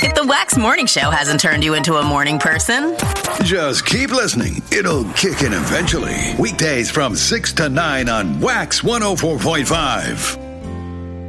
If the Wax Morning Show hasn't turned you into a morning person, just keep listening. It'll kick in eventually. Weekdays from 6 to 9 on Wax 104.5.